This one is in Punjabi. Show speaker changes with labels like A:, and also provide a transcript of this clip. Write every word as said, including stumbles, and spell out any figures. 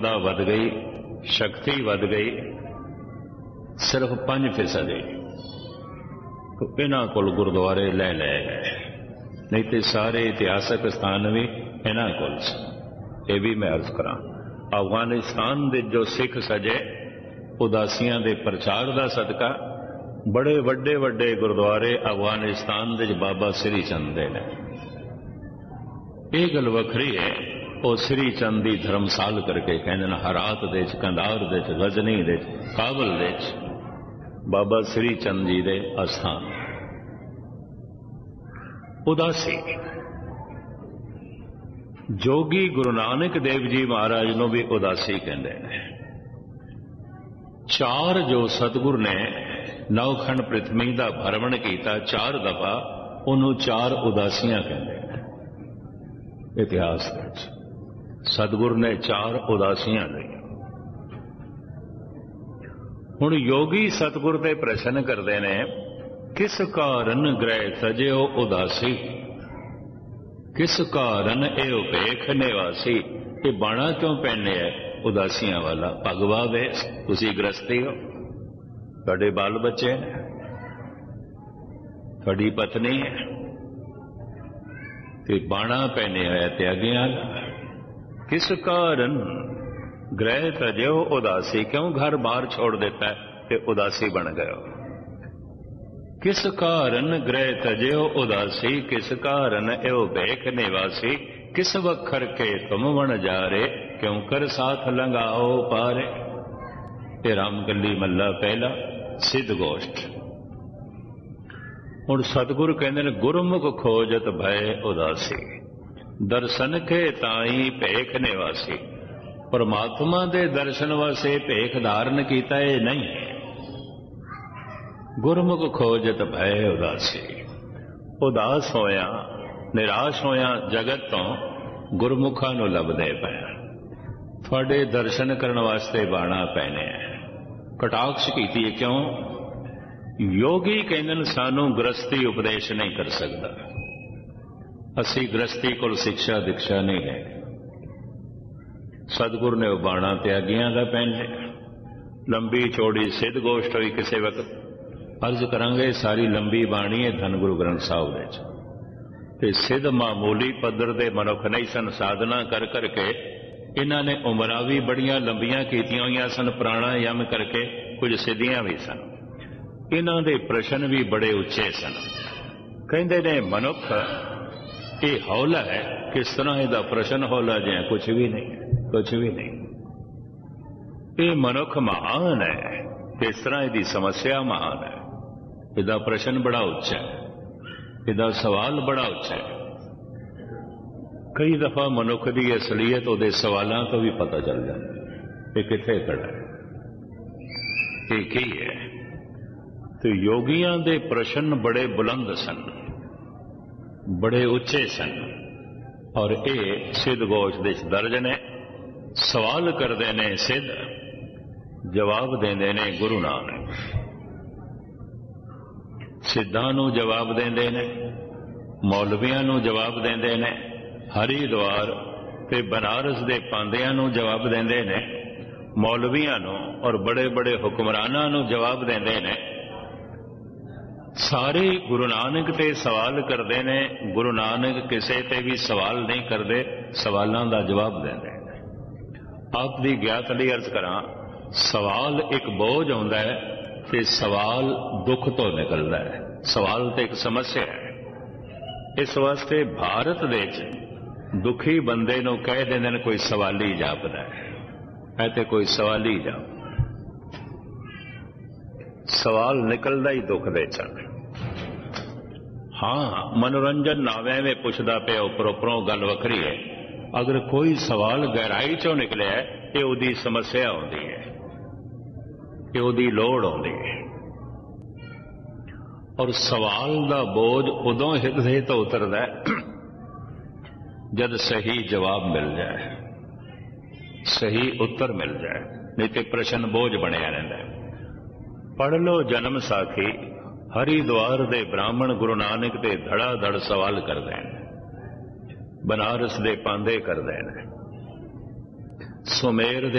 A: ਦਾ ਵਧ ਗਈ, ਸ਼ਕਤੀ ਵਧ ਗਈ, ਸਿਰਫ ਪੰਜ ਫੀਸਦ ਹੀ ਇਹਨਾਂ ਕੋਲ ਗੁਰਦੁਆਰੇ ਲੈ ਲੈ ਗਏ, ਨਹੀਂ ਤੇ ਸਾਰੇ ਇਤਿਹਾਸਕ ਸਥਾਨ ਵੀ ਇਹਨਾਂ ਕੋਲ ਸੀ। ਇਹ ਵੀ ਮੈਂ ਅਰਜ਼ ਕਰਾਂ, ਅਫਗਾਨਿਸਤਾਨ ਦੇ ਜੋ ਸਿੱਖ ਸਜੇ ਉਦਾਸੀਆਂ ਦੇ ਪ੍ਰਚਾਰ ਦਾ ਸਦਕਾ ਬੜੇ ਵੱਡੇ ਵੱਡੇ ਗੁਰਦੁਆਰੇ ਅਫਗਾਨਿਸਤਾਨ ਦੇ ਬਾਬਾ ਸ੍ਰੀ ਚੰਦ ਦੇ ਨੇ। ਇਹ ਗੱਲ ਵੱਖਰੀ ਹੈ, ਉਹ ਸ੍ਰੀ ਚੰਦ ਦੀ ਧਰਮਸਾਲ ਕਰਕੇ ਕਹਿੰਦੇ ਨੇ ਹਰਾਤ ਦੇ ਚ, ਕੰਧਾਰ ਦੇ ਚ, ਗਜ਼ਨੀ ਦੇ ਚ, ਕਾਬਲ ਦੇ ਚ ਬਾਬਾ ਸ੍ਰੀ ਚੰਦ ਜੀ ਦੇ ਅਸਥਾਨ। ਉਦਾਸੀ ਜੋਗੀ ਗੁਰੂ ਨਾਨਕ ਦੇਵ ਜੀ ਮਹਾਰਾਜ ਨੂੰ ਵੀ ਉਦਾਸੀ ਕਹਿੰਦੇ ਨੇ। ਚਾਰ ਜੋ ਸਤਿਗੁਰ ਨੇ ਨੌਖੰਡ ਪ੍ਰਿਥਵੀ ਦਾ ਭਰਮਣ ਕੀਤਾ ਚਾਰ ਦਫਾ, ਉਹਨੂੰ ਚਾਰ ਉਦਾਸੀਆਂ ਕਹਿੰਦੇ ਨੇ। ਇਤਿਹਾਸ ਵਿੱਚ ਸਤਿਗੁਰ ਨੇ ਚਾਰ ਉਦਾਸੀਆਂ ਲਈਆਂ। ਹੁਣ ਯੋਗੀ ਸਤਿਗੁਰ ਤੇ ਪ੍ਰਸ਼ਨ ਕਰਦੇ ਨੇ, ਕਿਸ ਕਾਰਨ ਗ੍ਰਹਿ ਸਜਿਓ ਉਦਾਸੀ, ਕਿਸ ਕਾਰਨ ਇਹ ਉਪੇਖ ਨਿਵਾਸੀ। ਇਹ ਬਾਣਾ ਕਿਉਂ ਪਹਿਨੇ ਹੈ ਉਦਾਸੀਆਂ ਵਾਲਾ? ਭਗਵਾ ਵੇ, ਤੁਸੀਂ ਗ੍ਰਸਤੀ ਹੋ, ਤੁਹਾਡੇ ਬਾਲ ਬੱਚੇ ਨੇ, ਤੁਹਾਡੀ ਪਤਨੀ ਹੈ, ਤੇ ਬਾਣਾ ਪਹਿਨੇ ਹੋਇਆ ਤਿਆਗਿਆਂ। ਕਿਸ ਕਾਰਨ ਗ੍ਰਹਿ ਤਜਿਓ ਉਦਾਸੀ, ਕਿਉਂ ਘਰ ਬਾਹਰ ਛੋੜ ਦਿੱਤਾ ਤੇ ਉਦਾਸੀ ਬਣ ਗਏ ਹੋ? ਕਿਸ ਕਾਰਨ ਗ੍ਰਹਿ ਤਜਿਓ ਉਦਾਸੀ, ਕਿਸ ਕਾਰਨ ਇਹੋ ਭੇਖ ਨਿਵਾਸੀ। ਕਿਸ ਵਖਰ ਕੇ ਤੁਮ ਵਣ ਜਾਰੇ, ਕਿਉਂ ਕਰ ਸਾਥ ਲੰਘਾਓ ਪਾਰੇ। ਇਹ ਰਾਮਕਲੀ ਮੱਲਾ ਪਹਿਲਾ ਸਿੱਧ ਗੋਸ਼ਟ। ਹੁਣ ਸਤਿਗੁਰ ਕਹਿੰਦੇ ਨੇ, ਗੁਰਮੁਖ ਖੋਜਤ ਭੈ ਉਦਾਸੀ, ਦਰਸ਼ਨ ਕੇ ਤਾਈ ਭੇਖ ਨਿਵਾਸੀ। ਪਰਮਾਤਮਾ ਦੇ ਦਰਸ਼ਨ ਵਾਸਤੇ ਭੇਖ ਧਾਰਨ ਕੀਤਾ ਇਹ ਨਹੀਂ ਹੈ। ਗੁਰਮੁਖ ਖੋਜਤ ਭੈ ਉਦਾਸੀ, ਉਦਾਸ ਹੋਇਆ, ਨਿਰਾਸ਼ ਹੋਇਆ ਜਗਤ ਤੋਂ ਗੁਰਮੁਖਾਂ ਨੂੰ ਲੱਭਦੇ ਪਏ। ਤੁਹਾਡੇ ਦਰਸ਼ਨ ਕਰਨ ਵਾਸਤੇ ਬਾਣਾ ਪੈਣੇ ਹੈ। ਕਟਾਕਸ਼ ਕੀਤੀ ਹੈ, ਕਿਉਂ? ਯੋਗੀ ਕਹਿੰਦੇ ਨੇ ਸਾਨੂੰ ਗ੍ਰਸਤੀ ਉਪਦੇਸ਼ ਨਹੀਂ ਕਰ ਸਕਦਾ, ਅਸੀਂ ਗ੍ਰਸਤੀ ਕੋਲ ਸਿੱਖਿਆ ਦੀਕਸ਼ਾ ਨਹੀਂ ਹੈ। ਸਤਿਗੁਰ ਨੇ ਉਹ ਬਾਣਾ ਤਿਆਗੀਆਂ ਦਾ ਪਹਿਨੇ। ਲੰਬੀ ਚੌੜੀ ਸਿੱਧ ਗੋਸ਼ਟ ਹੋਈ ਕਿਸੇ ਵਕਤ, ਅਰਜ਼ ਕਰਾਂਗੇ ਸਾਰੀ ਲੰਬੀ ਬਾਣੀ ਹੈ ਧੰਨ ਗੁਰੂ ਗ੍ਰੰਥ ਸਾਹਿਬ ਵਿੱਚ। ਤੇ ਸਿੱਧ ਮਾਮੂਲੀ ਪੱਧਰ ਦੇ ਮਨੁੱਖ ਨਹੀਂ ਸਨ, ਸਾਧਨਾ ਕਰ ਕਰਕੇ ਇਹਨਾਂ ਨੇ ਉਮਰਾਂ ਵੀ ਬੜੀਆਂ ਲੰਬੀਆਂ ਕੀਤੀਆਂ ਹੋਈਆਂ ਸਨ, ਪ੍ਰਾਣਾਯਾਮ ਕਰਕੇ ਕੁਝ ਸਿੱਧੀਆਂ ਵੀ ਸਨ। ਇਹਨਾਂ ਦੇ ਪ੍ਰਸ਼ਨ ਵੀ ਬੜੇ ਉੱਚੇ ਸਨ। ਕਹਿੰਦੇ ਨੇ ਮਨੁੱਖ ਇਹ ਹੌਲਾ ਹੈ, ਕਿਸ ਤਰ੍ਹਾਂ ਇਹਦਾ ਪ੍ਰਸ਼ਨ ਹੌਲਾ ਜਿਹਾ? ਕੁਛ ਵੀ ਨਹੀਂ, ਕੁਛ ਵੀ ਨਹੀਂ। ਇਹ ਮਨੁੱਖ ਮਹਾਨ ਹੈ, ਕਿਸ ਤਰ੍ਹਾਂ ਇਹਦੀ ਸਮੱਸਿਆ ਮਹਾਨ ਹੈ। ਇਹਦਾ ਪ੍ਰਸ਼ਨ ਬੜਾ ਉੱਚਾ ਹੈ, ਇਹਦਾ ਸਵਾਲ ਬੜਾ ਉੱਚਾ ਹੈ। ਕਈ ਦਫਾ ਮਨੁੱਖ ਦੀ ਅਸਲੀਅਤ ਉਹਦੇ ਸਵਾਲਾਂ ਤੋਂ ਵੀ ਪਤਾ ਚੱਲ ਜਾਂਦਾ ਇਹ ਕਿੱਥੇ ਖੜਾ ਹੈ, ਇਹ ਕੀ ਹੈ। ਤੇ ਯੋਗੀਆਂ ਦੇ ਪ੍ਰਸ਼ਨ ਬੜੇ ਬੁਲੰਦ ਸਨ, ਬੜੇ ਉੱਚੇ ਸਨ, ਔਰ ਇਹ ਸਿੱਧ ਗੋਸ਼ ਦੇ ਦਰਜ ਨੇ। ਸਵਾਲ ਕਰਦੇ ਨੇ ਸਿੱਧ, ਜਵਾਬ ਦਿੰਦੇ ਨੇ ਗੁਰੂ ਨਾਨਕ। ਸਿੱਧਾਂ ਨੂੰ ਜਵਾਬ ਦਿੰਦੇ ਨੇ, ਮੌਲਵੀਆਂ ਨੂੰ ਜਵਾਬ ਦਿੰਦੇ ਨੇ, ਹਰੀਦੁਆਰ ਤੇ ਬਨਾਰਸ ਦੇ ਪਾਂਦਿਆਂ ਨੂੰ ਜਵਾਬ ਦਿੰਦੇ ਨੇ, ਮੌਲਵੀਆਂ ਨੂੰ ਔਰ ਬੜੇ ਬੜੇ ਹੁਕਮਰਾਨਾਂ ਨੂੰ ਜਵਾਬ ਦਿੰਦੇ ਨੇ। ਸਾਰੇ ਗੁਰੂ ਨਾਨਕ ਤੇ ਸਵਾਲ ਕਰਦੇ ਨੇ। ਗੁਰੂ ਨਾਨਕ ਕਿਸੇ ਤੇ ਵੀ ਸਵਾਲ ਨਹੀਂ ਕਰਦੇ, ਸਵਾਲਾਂ ਦਾ ਜਵਾਬ ਦਿੰਦੇ ਨੇ। ਆਪ ਦੀ ਗਿਆਤ ਲਈ ਅਰਜ਼ ਕਰਾਂ, ਸਵਾਲ ਇੱਕ ਬੋਝ ਆਉਂਦਾ ਹੈ ਤੇ ਸਵਾਲ ਦੁੱਖ ਤੋਂ ਨਿਕਲਦਾ ਹੈ। ਸਵਾਲ ਤੇ ਇੱਕ ਸਮੱਸਿਆ ਹੈ। ਇਸ ਵਾਸਤੇ ਭਾਰਤ ਦੇ ਵਿੱਚ ਦੁਖੀ ਬੰਦੇ ਨੂੰ ਕਹਿ ਦਿੰਦੇ ਨੇ ਕੋਈ ਸਵਾਲੀ ਜਾਪਦਾ ਹੈ, ਹੈ ਤੇ ਕੋਈ ਸਵਾਲੀ ਜਾਪ। ਸਵਾਲ ਨਿਕਲਦਾ ਹੀ ਦੁੱਖ ਦੇ ਚ। ਹਾਂ, ਮਨੋਰੰਜਨ ਨਾਵੇਂ ਵਿੱਚ ਪੁੱਛਦਾ ਪਿਆ ਉੱਪਰ ਉੱਪਰੋਂ ਗੱਲ ਵੱਖਰੀ ਹੈ। ਅਗਰ ਕੋਈ ਸਵਾਲ ਗਹਿਰਾਈ ਚੋਂ ਨਿਕਲਿਆ ਇਹ ਉਹਦੀ ਸਮੱਸਿਆ ਆਉਂਦੀ ਹੈ, ਇਹ ਉਹਦੀ ਲੋੜ ਆਉਂਦੀ ਹੈ। ਔਰ ਸਵਾਲ ਦਾ ਬੋਝ ਉਦੋਂ ਹਿਰਦੇ ਤੋਂ ਉਤਰਦਾ ਜਦ ਸਹੀ ਜਵਾਬ ਮਿਲ ਜਾਏ, ਸਹੀ ਉੱਤਰ ਮਿਲ ਜਾਏ, ਨਹੀਂ ਤੇ ਪ੍ਰਸ਼ਨ ਬੋਝ ਬਣਿਆ ਰਹਿੰਦਾ। ਪੜ੍ਹ ਲਓ ਜਨਮ ਸਾਖੀ, ਹਰੀਦੁਆਰ ਦੇ ਬ੍ਰਾਹਮਣ ਗੁਰੂ ਨਾਨਕ ਤੇ ਧੜਾ ਧੜ ਸਵਾਲ ਕਰਦੇ ਨੇ, ਬਨਾਰਸ ਦੇ ਪਾਂਦੇ ਕਰਦੇ ਨੇ। ਸੁਮੇਰ